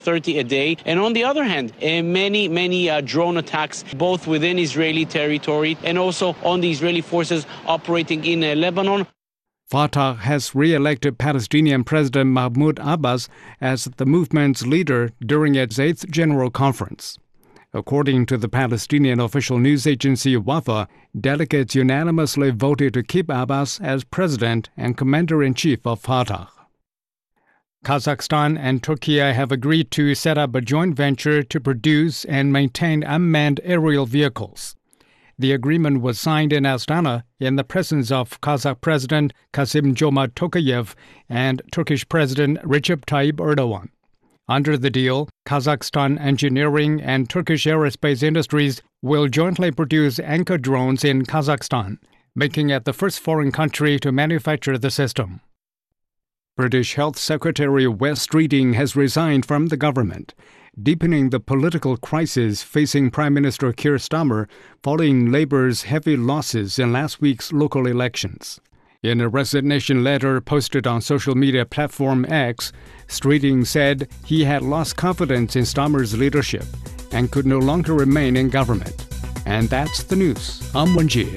30 a day. And on the other hand, many drone attacks, both within Israeli territory and also on the Israeli forces operating in Lebanon. Fatah has re-elected Palestinian President Mahmoud Abbas as the movement's leader during its 8th General Conference. According to the Palestinian official news agency Wafa, delegates unanimously voted to keep Abbas as president and commander-in-chief of Fatah. Kazakhstan and Turkey have agreed to set up a joint venture to produce and maintain unmanned aerial vehicles. The agreement was signed in Astana in the presence of Kazakh President Kassym-Jomart Tokayev and Turkish President Recep Tayyip Erdogan. Under the deal, Kazakhstan Engineering and Turkish Aerospace Industries will jointly produce Anka drones in Kazakhstan, making it the first foreign country to manufacture the system. British Health Secretary Wes Streeting has resigned from the government, deepening the political crisis facing Prime Minister Keir Starmer following Labour's heavy losses in last week's local elections. In a resignation letter posted on social media platform X, Streeting said he had lost confidence in Starmer's leadership and could no longer remain in government. And that's the news. I'm Wen-Jie.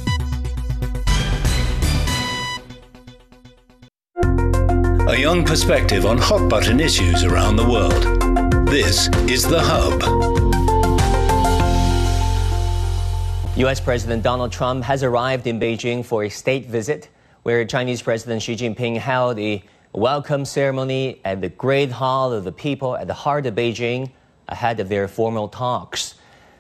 A young perspective on hot-button issues around the world. This is The Hub. U.S. President Donald Trump has arrived in Beijing for a state visit, where Chinese President Xi Jinping held a welcome ceremony at the Great Hall of the People at the heart of Beijing ahead of their formal talks.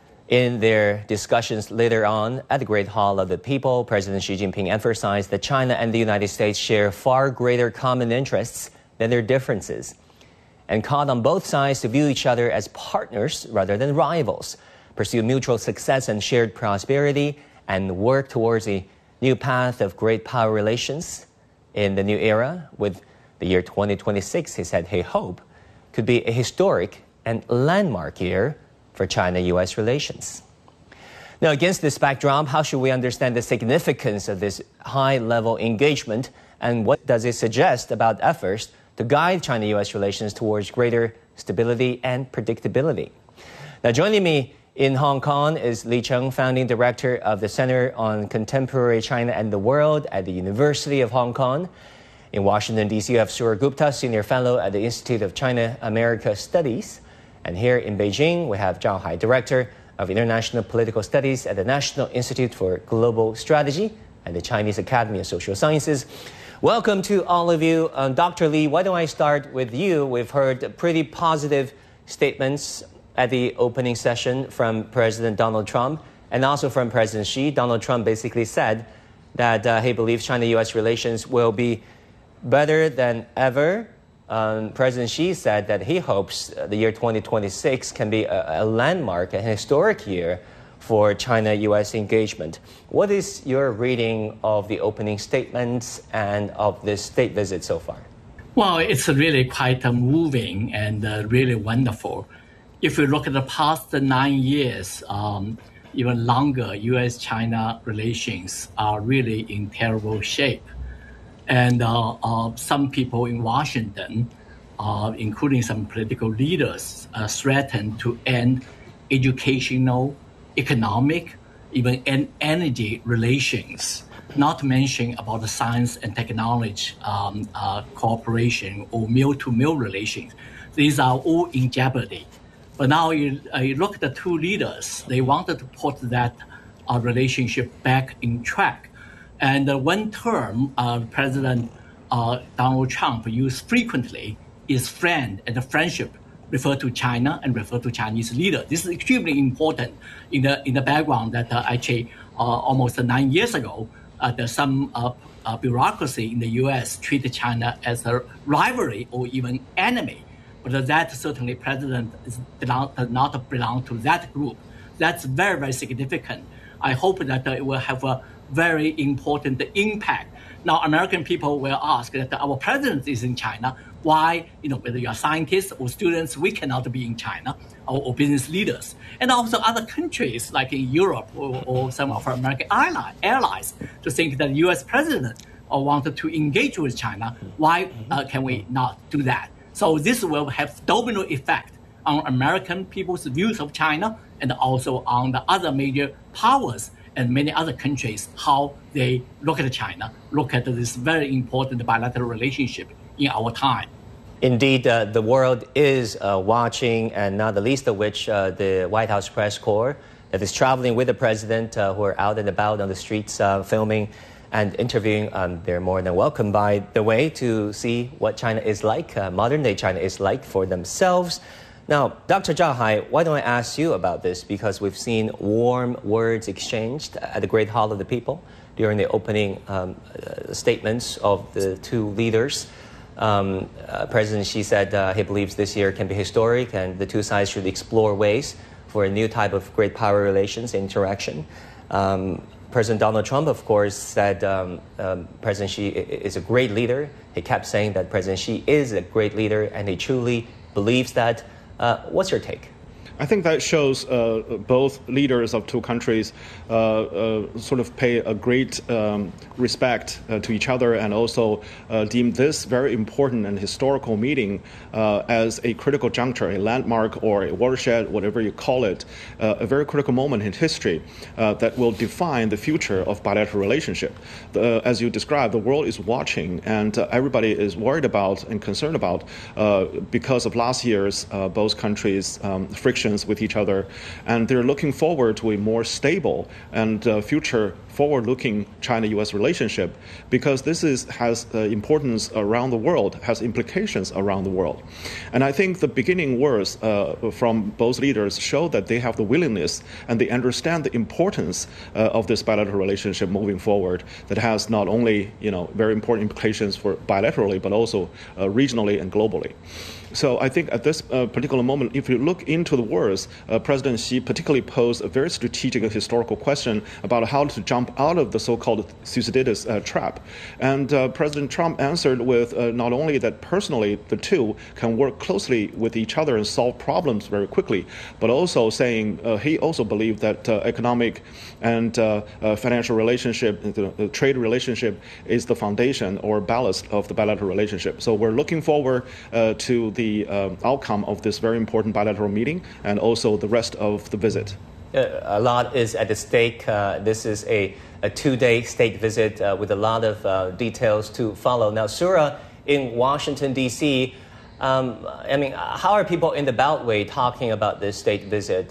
In their discussions later on at the Great Hall of the People, President Xi Jinping emphasized that China and the United States share far greater common interests than their differences, and called on both sides to view each other as partners rather than rivals, pursue mutual success and shared prosperity, and work towards a new path of great power relations in the new era. With the year 2026, he said he hoped could be a historic and landmark year for China-U.S. relations. Now, against this backdrop, how should we understand the significance of this high-level engagement, and what does it suggest about efforts to guide China-U.S. relations towards greater stability and predictability? Now, joining me in Hong Kong is Li Cheng, founding director of the Center on Contemporary China and the World at the University of Hong Kong. In Washington, D.C., you have Surya Gupta, senior fellow at the Institute of China-America Studies. And here in Beijing, we have Zhao Hai, director of International Political Studies at the National Institute for Global Strategy and the Chinese Academy of Social Sciences. Welcome to all of you. Dr. Li, why don't I start with you? We've heard pretty positive statements at the opening session from President Donald Trump and also from President Xi. Donald Trump basically said that he believes China-U.S. relations will be better than ever. President Xi said that he hopes the year 2026 can be a landmark, a historic year for China-U.S. engagement. What is your reading of the opening statements and of this state visit so far? Well, it's really quite moving and really wonderful. If you look at the past 9 years, even longer, U.S.-China relations are really in terrible shape. And some people in Washington, including some political leaders, threatened to end educational, economic, even energy relations, not to mention about the science and technology cooperation or meal-to-meal relations. These are all in jeopardy. But now you look at the two leaders, they wanted to put that relationship back in track. And one term President Donald Trump used frequently is friend, and the friendship refer to China and refer to Chinese leaders. This is extremely important in the background that actually almost 9 years ago, there's some bureaucracy in the U.S. treated China as a rivalry or even enemy. But that certainly President does not belong to that group. That's very, very significant. I hope that it will have a very important impact. Now, American people will ask that our president is in China. Why, whether you are scientists or students, we cannot be in China, or business leaders. And also other countries like in Europe or some of our American allies to think that the U.S. president wanted to engage with China. Why can we not do that? So this will have domino effect on American people's views of China and also on the other major powers and many other countries, how they look at China, look at this very important bilateral relationship in our time. Indeed, the world is watching, and not the least of which the White House press corps that is traveling with the president, who are out and about on the streets filming and interviewing. They're more than welcome, by the way, to see what China is like, modern-day China is like for themselves. Now, Dr. Zhao Hai, why don't I ask you about this? Because we've seen warm words exchanged at the Great Hall of the People during the opening statements of the two leaders. President Xi said he believes this year can be historic and the two sides should explore ways for a new type of great power relations interaction. President Donald Trump, of course, said President Xi is a great leader. He kept saying that President Xi is a great leader and he truly believes that. What's your take? I think that shows both leaders of two countries sort of pay a great respect to each other and also deem this very important and historical meeting as a critical juncture, a landmark or a watershed, whatever you call it, a very critical moment in history that will define the future of bilateral relationship. As you described, the world is watching and everybody is worried about and concerned about because of last year's both countries' frictions with each other, and they're looking forward to a more stable and future forward-looking China-U.S. relationship, because this has importance around the world, has implications around the world. And I think the beginning words from both leaders show that they have the willingness and they understand the importance of this bilateral relationship moving forward that has not only very important implications for bilaterally, but also regionally and globally. So I think at this particular moment, if you look into the words, President Xi particularly posed a very strategic and historical question about how to jump out of the so-called Thucydides trap. And President Trump answered with not only that personally the two can work closely with each other and solve problems very quickly, but also saying he also believed that economic and financial relationship, the trade relationship is the foundation or ballast of the bilateral relationship. So we're looking forward to the outcome of this very important bilateral meeting and also the rest of the visit. A lot is at stake. This is a two-day state visit with a lot of details to follow. Now, Sura, in Washington, D.C., how are people in the Beltway talking about this state visit?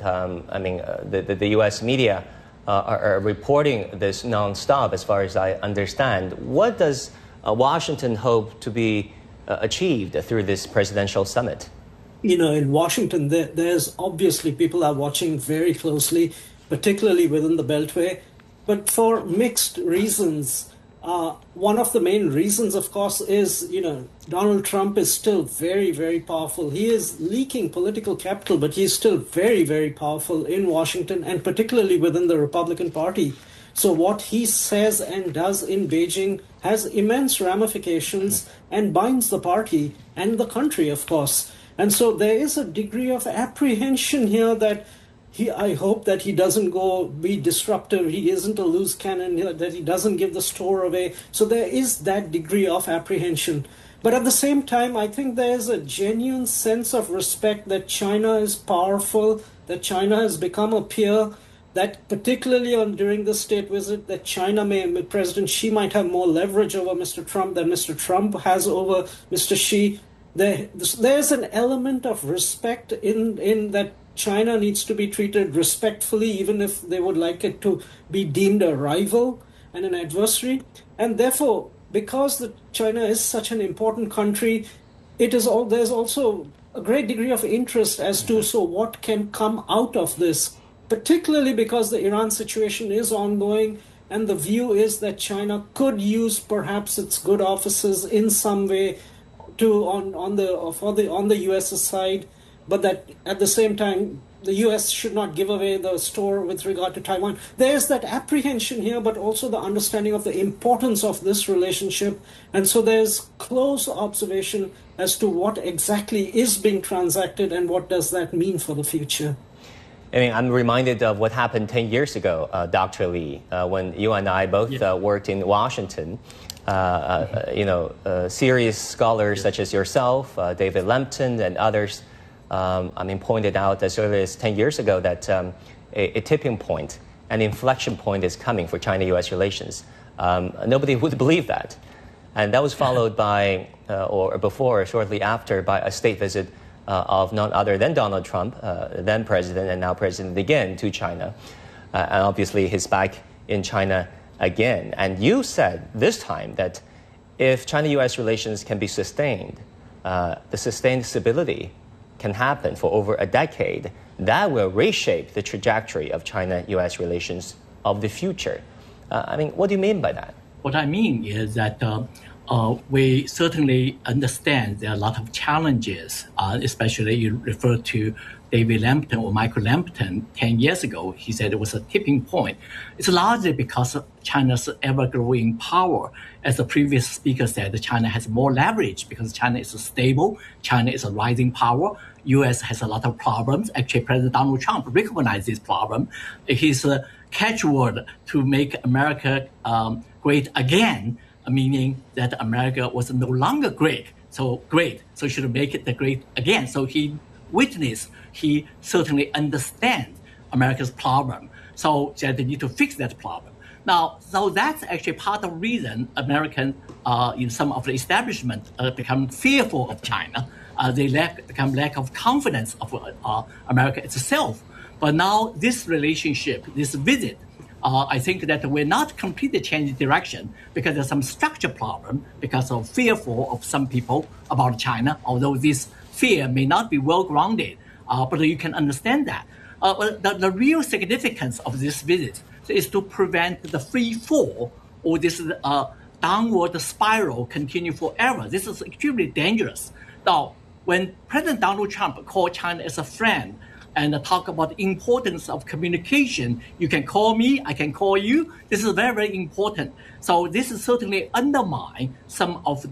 The U.S. media are reporting this nonstop, as far as I understand. What does Washington hope to be achieved through this presidential summit? In Washington, there's obviously people are watching very closely, particularly within the Beltway, but for mixed reasons. One of the main reasons, of course, is, Donald Trump is still very, very powerful. He is leaking political capital, but he's still very, very powerful in Washington and particularly within the Republican Party. So what he says and does in Beijing has immense ramifications and binds the party and the country, of course. And so there is a degree of apprehension here that I hope that he doesn't go be disruptive. He isn't a loose cannon, that he doesn't give the store away. So there is that degree of apprehension. But at the same time, I think there is a genuine sense of respect that China is powerful, that China has become a peer, that particularly during the state visit, that President Xi might have more leverage over Mr. Trump than Mr. Trump has over Mr. Xi. There's an element of respect in that China needs to be treated respectfully, even if they would like it to be deemed a rival and an adversary. And therefore, because China is such an important country, there's also a great degree of interest as to what can come out of this, particularly because the Iran situation is ongoing, and the view is that China could use perhaps its good offices in some way on the U.S.'s side, but that at the same time the U.S. should not give away the store with regard to Taiwan. There's that apprehension here, but also the understanding of the importance of this relationship, and so there's close observation as to what exactly is being transacted and what does that mean for the future. I'm reminded of what happened 10 years ago, Dr. Li, when you and I both worked in Washington. serious scholars such as yourself, David Lampton, and others, pointed out as early as 10 years ago that a tipping point, an inflection point is coming for China-U.S. relations. Nobody would believe that. And that was followed by, shortly after, by a state visit of none other than Donald Trump, then president and now president again, to China. And obviously he's back in China again. And you said this time that if China-U.S. relations can be sustained, the sustained stability can happen for over a decade, that will reshape the trajectory of China-U.S. relations of the future. What do you mean by that? What I mean is that we certainly understand there are a lot of challenges, especially you refer to David Lampton or Michael Lampton 10 years ago. He said it was a tipping point. It's largely because of China's ever-growing power. As the previous speaker said, China has more leverage because China is stable, China is a rising power. U.S. has a lot of problems. Actually, President Donald Trump recognized this problem. His catchword to make America great again, meaning that America was no longer great, so should make it great again. So he certainly understands America's problem. So that they need to fix that problem. Now, so that's actually part of the reason American, some of the establishment become fearful of China. They become lack of confidence of America itself. But now this relationship, this visit, I think that we're not completely changing direction because there's some structure problem because of fearful of some people about China, although this fear may not be well-grounded, but you can understand that. But the real significance of this visit is to prevent the free fall or this downward spiral continue forever. This is extremely dangerous. Now, when President Donald Trump called China as a friend and talk about the importance of communication, you can call me, I can call you. This is very, very important. So this is certainly undermine some of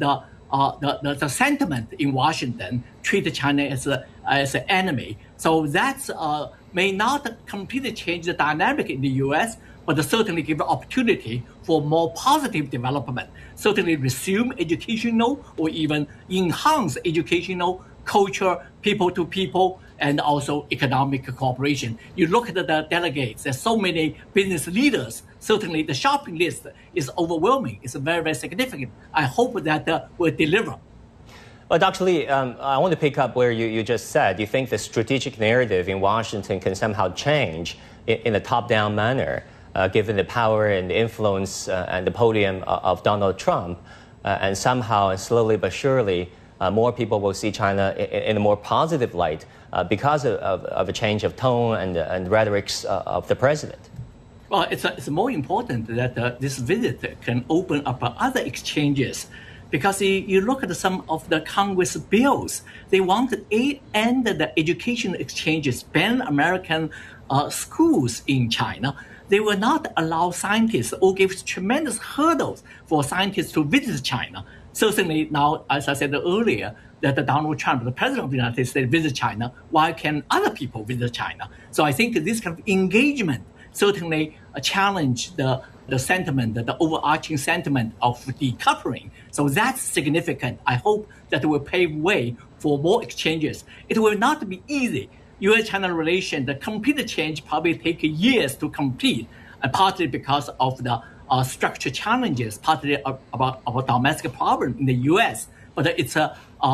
the sentiment in Washington, treat China as an enemy. So that may not completely change the dynamic in the U.S., but certainly give opportunity for more positive development, certainly resume educational or even enhance educational, culture, people to people, and also economic cooperation. You look at the delegates, there's so many business leaders, certainly the shopping list is overwhelming. It's very, very significant. I hope that will deliver. Well, Dr. Li, I want to pick up where you just said. Do you think the strategic narrative in Washington can somehow change in a top-down manner, given the power and the influence and the podium of Donald Trump, and somehow, slowly but surely, more people will see China in a more positive light because of a change of tone and rhetorics of the president? Well, it's more important that this visit can open up other exchanges, because you look at some of the Congress bills, they want to end the education exchanges, ban American schools in China. They will not allow scientists or give tremendous hurdles for scientists to visit China. Certainly now, as I said earlier, that Donald Trump, the president of the United States, visit China. Why can other people visit China? So I think this kind of engagement certainly challenge the sentiment, the overarching sentiment of decoupling. So that's significant. I hope that it will pave way for more exchanges. It will not be easy. U.S.-China relation, the complete change probably take years to complete, partly because of the structural challenges, partly about our domestic problem in the U.S., but it's the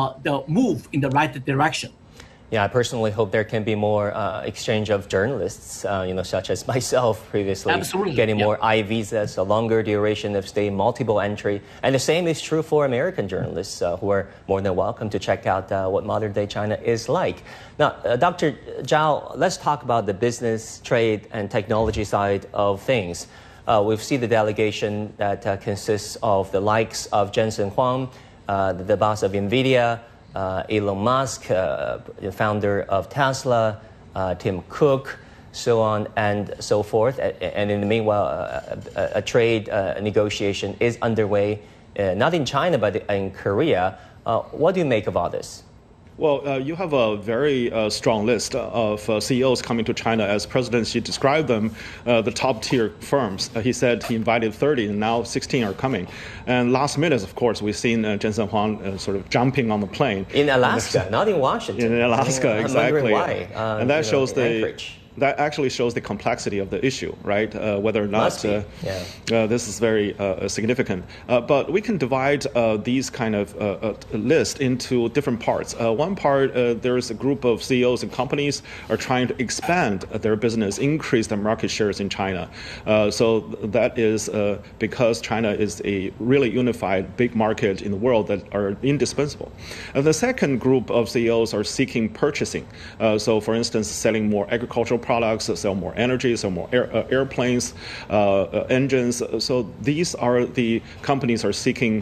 move in the right direction. Yeah, I personally hope there can be more exchange of journalists, such as myself previously. Absolutely. Getting more I-visas, a longer duration of stay, multiple entry. And the same is true for American journalists who are more than welcome to check out what modern-day China is like. Now, Dr. Zhao, let's talk about the business, trade, and technology side of things. We've seen the delegation that consists of the likes of Jensen Huang, the boss of NVIDIA, Elon Musk, the founder of Tesla, Tim Cook, so on and so forth. And in the meanwhile, a trade negotiation is underway, not in China, but in Korea. What do you make of all this? Well, you have a very strong list of CEOs coming to China. As President Xi described them, the top-tier firms. He said he invited 30, and now 16 are coming. And last minute, of course, we've seen Jensen Huang sort of jumping on the plane. In Alaska, not in Washington. In Alaska, exactly. Why? And that shows Anchorage. That actually shows the complexity of the issue, right? Whether or not this is very significant. But we can divide these kind of list into different parts. One part, there's a group of CEOs and companies are trying to expand their business, increase their market shares in China. So that is because China is a really unified big market in the world that are indispensable. The second group of CEOs are seeking purchasing. So for instance, selling more agricultural products, sell more energy, sell more airplanes, engines. So these are the companies are seeking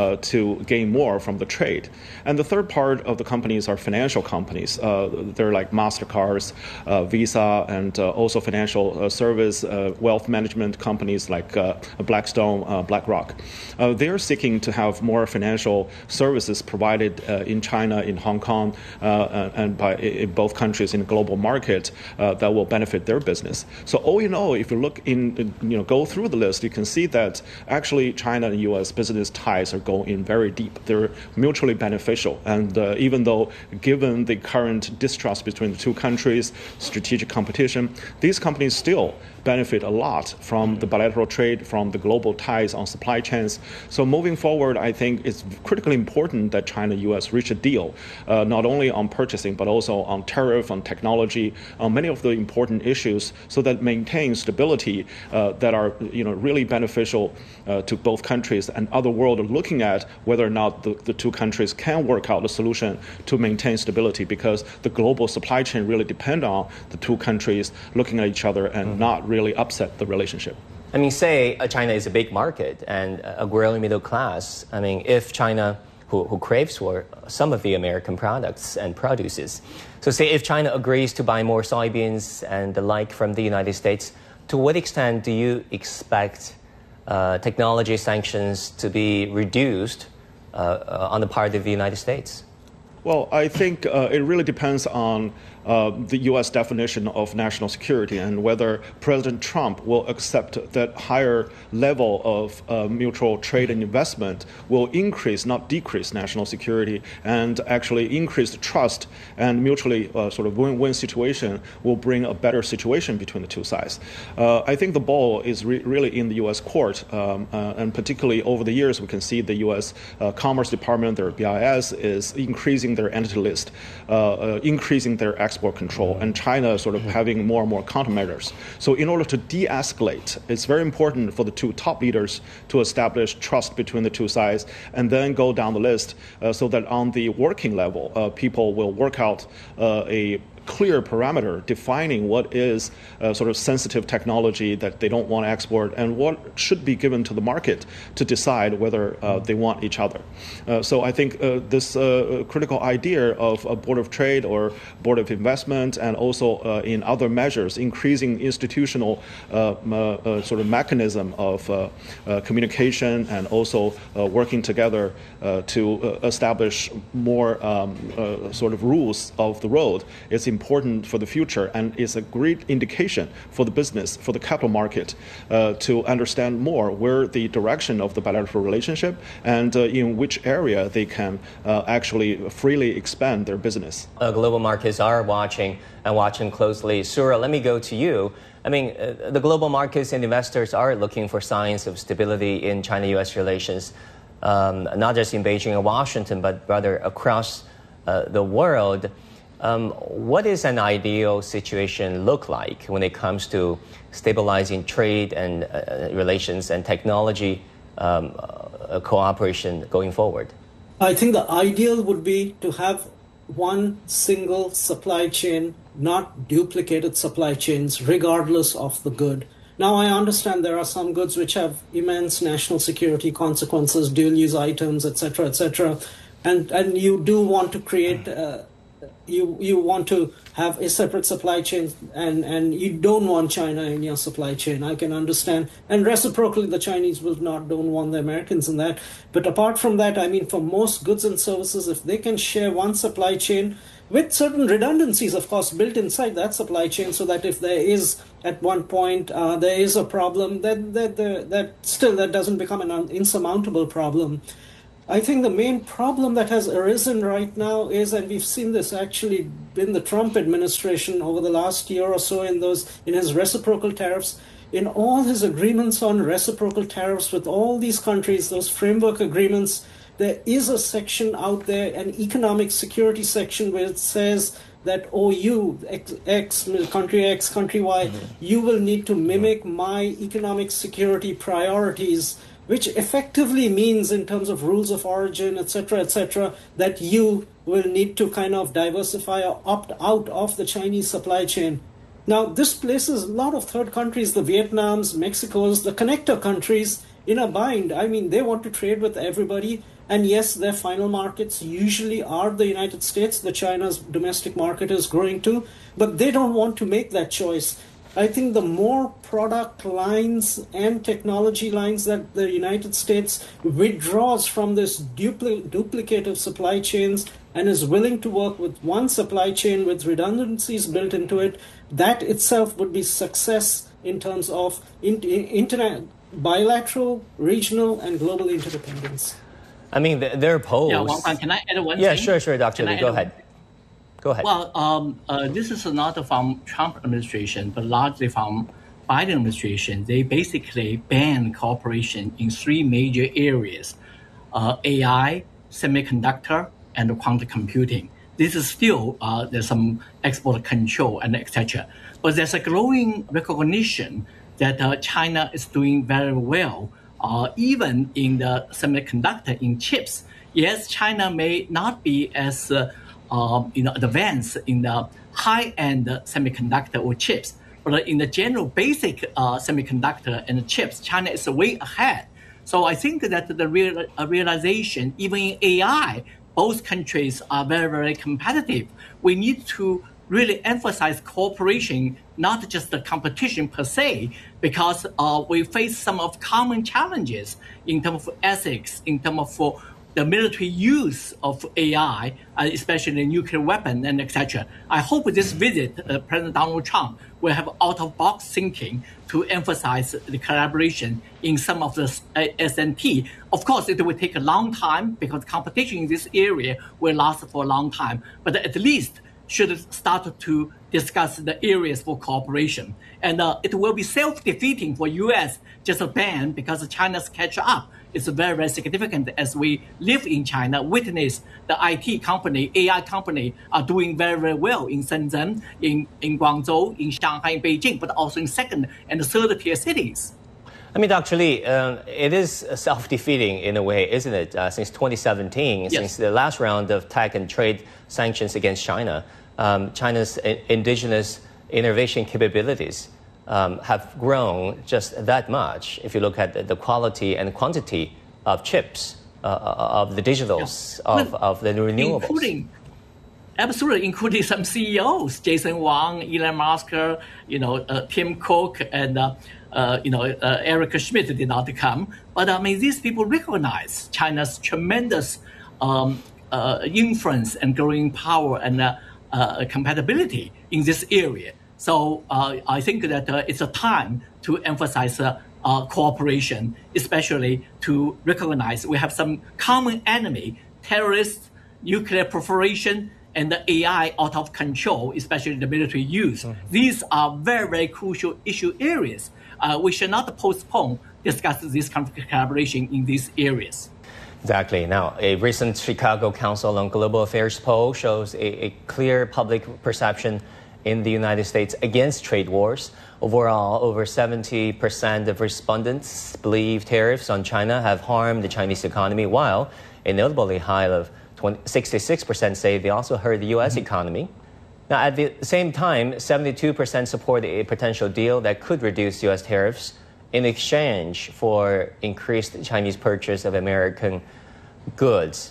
to gain more from the trade. And the third part of the companies are financial companies. They're like MasterCard, Visa, and also financial service, wealth management companies like Blackstone, BlackRock. They're seeking to have more financial services provided in China, in Hong Kong, and in both countries in the global market that will benefit their business. So all in all, if you look go through the list, you can see that actually China and U.S. business ties are going in very deep. They're mutually beneficial. And even though, given the current distrust between the two countries, strategic competition, these companies still benefit a lot from the bilateral trade, from the global ties on supply chains. So moving forward, I think it's critically important that China and U.S. reach a deal, not only on purchasing, but also on tariff, on technology, on many of the important issues, so that maintain stability that are really beneficial to both countries, and other world are looking at whether or not the two countries can work out a solution to maintain stability, because the global supply chain really depend on the two countries looking at each other and not really upset the relationship. I mean, say China is a big market and a growing middle class. I mean, if China, who craves for some of the American products and produces, so say if China agrees to buy more soybeans and the like from the United States, to what extent do you expect technology sanctions to be reduced on the part of the United States? Well, I think it really depends on the U.S. definition of national security and whether President Trump will accept that higher level of mutual trade and investment will increase, not decrease, national security, and actually increase the trust and mutually sort of win-win situation will bring a better situation between the two sides. I think the ball is really in the U.S. court, and particularly over the years we can see the U.S. Commerce Department, their BIS, is increasing their entity list, increasing their export control, and China sort of having more and more countermeasures. So in order to de-escalate, it's very important for the two top leaders to establish trust between the two sides and then go down the list so that on the working level, people will work out a clear parameter defining what is sort of sensitive technology that they don't want to export and what should be given to the market to decide whether they want each other. So I think this critical idea of a board of trade or board of investment, and also in other measures, increasing institutional sort of mechanism of communication and also working together to establish more sort of rules of the road, it's important for the future, and is a great indication for the business, for the capital market, to understand more where the direction of the bilateral relationship and in which area they can actually freely expand their business. Global markets are watching closely. Sura, let me go to you. I mean, the global markets and investors are looking for signs of stability in China-U.S. relations, not just in Beijing and Washington, but rather across the world. What does an ideal situation look like when it comes to stabilizing trade and relations and technology cooperation going forward? I think the ideal would be to have one single supply chain, not duplicated supply chains, regardless of the good. Now, I understand there are some goods which have immense national security consequences, dual-use items, etc., etc., and you do want to create you want to have a separate supply chain and you don't want China in your supply chain. I can understand. And reciprocally, the Chinese don't want the Americans in that. But apart from that, I mean, for most goods and services, if they can share one supply chain with certain redundancies, of course, built inside that supply chain, so that if there is at one point there is a problem, then that doesn't become an insurmountable problem. I think the main problem that has arisen right now is, and we've seen this actually in the Trump administration over the last year or so in his reciprocal tariffs, in all his agreements on reciprocal tariffs with all these countries, those framework agreements, there is a section out there, an economic security section, where it says that, oh, you, X, country X, country Y, you will need to mimic my economic security priorities, which effectively means, in terms of rules of origin, etc., that you will need to kind of diversify or opt out of the Chinese supply chain. Now, this places a lot of third countries, the Vietnams, Mexicos, the connector countries, in a bind. I mean, they want to trade with everybody. And yes, their final markets usually are the United States. The China's domestic market is growing too. But they don't want to make that choice. I think the more product lines and technology lines that the United States withdraws from this duplicative supply chains and is willing to work with one supply chain with redundancies built into it, that itself would be success in terms of bilateral, regional, and global interdependence. I mean, they're opposed. Yeah, Wang Fan, can I add one thing? Yeah, sure, Dr. Li, go ahead. Go ahead. Well, this is not from Trump administration, but largely from Biden administration. They basically banned cooperation in three major areas: AI, semiconductor, and quantum computing. This is still there's some export control and etc. But there's a growing recognition that China is doing very well, even in the semiconductor, in chips. Yes, China may not be as advanced in the high-end semiconductor or chips, but in the general basic semiconductor and chips, China is way ahead. So I think that the realization, even in AI, both countries are very, very competitive. We need to really emphasize cooperation, not just the competition per se, because we face some of common challenges in terms of ethics, in terms of the military use of AI, especially the nuclear weapon and etc. I hope with this visit, President Donald Trump will have out-of-box thinking to emphasize the collaboration in some of the SNT. Of course, it will take a long time because competition in this area will last for a long time, but at least should start to discuss the areas for cooperation. And it will be self-defeating for U.S. just a ban because China's catch up. It's very, very significant as we live in China, witness the IT company, AI company are doing very, very well in Shenzhen, in Guangzhou, in Shanghai, in Beijing, but also in second and third tier cities. I mean, Dr. Li, it is self-defeating in a way, isn't it? Since 2017, yes. Since the last round of tech and trade sanctions against China, China's indigenous innovation capabilities have grown just that much. If you look at the quality and quantity of chips, of the digitals, of the renewables. Including some CEOs, Jason Wang, Elon Musk, Tim Cook, and Eric Schmidt did not come. But I mean, these people recognize China's tremendous influence and growing power and compatibility in this area. So I think that it's a time to emphasize cooperation, especially to recognize we have some common enemy, terrorists, nuclear proliferation, and the AI out of control, especially the military use. Mm-hmm. These are very, very crucial issue areas. We should not postpone discussing this kind of collaboration in these areas. Exactly. Now, a recent Chicago Council on Global Affairs poll shows a clear public perception in the United States against trade wars. Overall, over 70% of respondents believe tariffs on China have harmed the Chinese economy, while a notably high of 66% say they also hurt the U.S. economy. Now, at the same time, 72% support a potential deal that could reduce U.S. tariffs in exchange for increased Chinese purchase of American goods.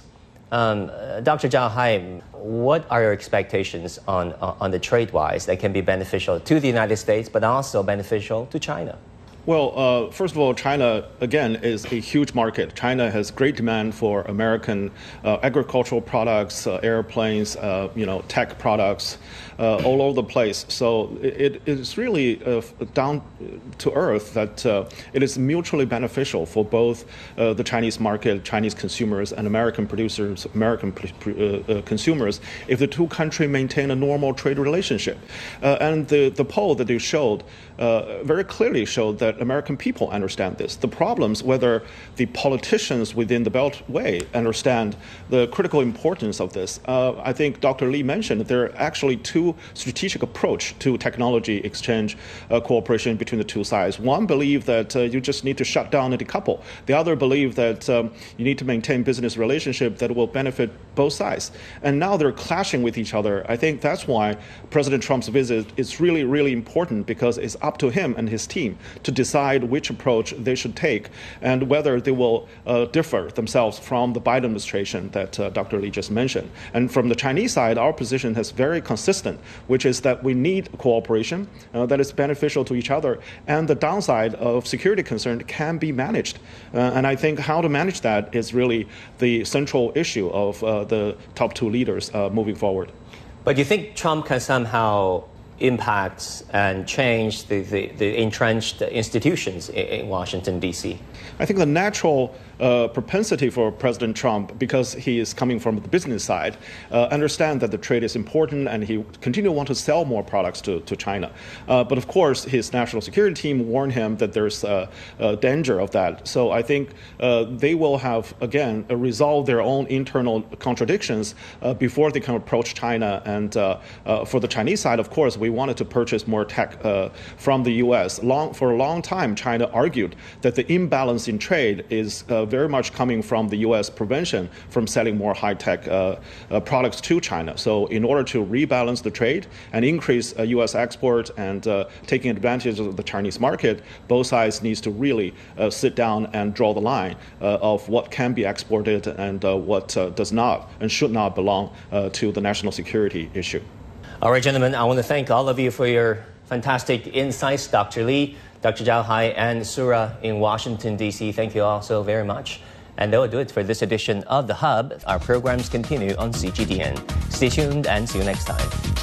Dr. Zhao Hai, what are your expectations on the trade-wise that can be beneficial to the United States, but also beneficial to China? Well, first of all, China, again, is a huge market. China has great demand for American agricultural products, airplanes, tech products, all over the place. So it is really down to earth that it is mutually beneficial for both the Chinese market, Chinese consumers, and American producers, American consumers, if the two countries maintain a normal trade relationship. And the poll that you showed very clearly showed that American people understand this. The problems, whether the politicians within the Beltway understand the critical importance of this. I think Dr. Li mentioned there are actually two strategic approach to technology exchange cooperation between the two sides. One believe that you just need to shut down and decouple. The other believe that you need to maintain business relationship that will benefit both sides. And now they're clashing with each other. I think that's why President Trump's visit is really, really important, because it's up to him and his team to decide which approach they should take and whether they will differ themselves from the Biden administration that Dr. Li just mentioned. And from the Chinese side, our position is very consistent, which is that we need cooperation that is beneficial to each other, and the downside of security concern can be managed. And I think how to manage that is really the central issue of the top two leaders moving forward. But do you think Trump can somehow impact and change the entrenched institutions in Washington, D.C.? I think the natural propensity for President Trump, because he is coming from the business side, understand that the trade is important and he continue to want to sell more products to China. But of course, his national security team warned him that there's a danger of that. So I think they will have, again, resolve their own internal contradictions before they can approach China. And for the Chinese side, of course, we wanted to purchase more tech from the U.S. For a long time, China argued that the imbalance in trade is very much coming from the U.S. prevention from selling more high-tech products to China. So in order to rebalance the trade and increase U.S. export and taking advantage of the Chinese market, both sides needs to really sit down and draw the line of what can be exported and what does not and should not belong to the national security issue. All right, gentlemen, I want to thank all of you for your fantastic insights. Dr. Li, Dr. Zhao Hai, and Sura in Washington, D.C. Thank you all so very much. And that will do it for this edition of The Hub. Our programs continue on CGTN. Stay tuned and see you next time.